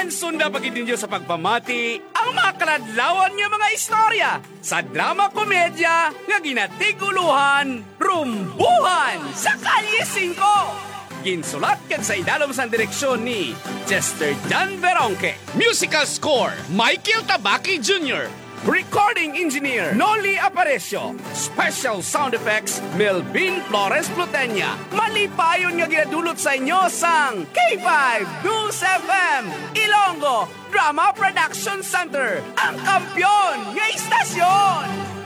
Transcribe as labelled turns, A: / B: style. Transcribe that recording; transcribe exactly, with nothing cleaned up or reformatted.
A: Mansunda pagid ninyo sa pagpamati ang mga kaladlawan nga mga istorya sa drama komedya nga ginatiguluhan, Rumbuhan sa Kalye singko. Ginsulat kag sa idalom sa direksyon ni Chester John Veronque.
B: Musical score, Michael Tabaki Junior
A: Recording engineer, Noli Aparecio. Special sound effects, Melvin Flores Plutenya. Malipayon nga ginadulot sa inyo sang K five News F M, Ilonggo Drama Production Center, ang kampyon nga istasyon.